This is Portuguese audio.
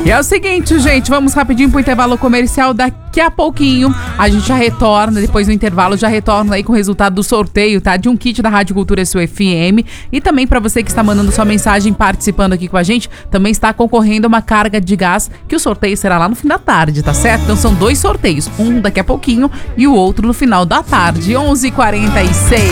E é o seguinte, gente, vamos rapidinho pro intervalo comercial. Daqui a pouquinho a gente já retorna, depois do intervalo, já retorna aí com o resultado do sorteio, tá? De um kit da Rádio Cultura SUFM. E também pra você que está mandando sua mensagem, participando aqui com a gente, também está concorrendo a uma carga de gás, que o sorteio será lá no fim da tarde, tá certo? Então são 2 sorteios, um daqui a pouquinho e o outro no final da tarde, 11h46.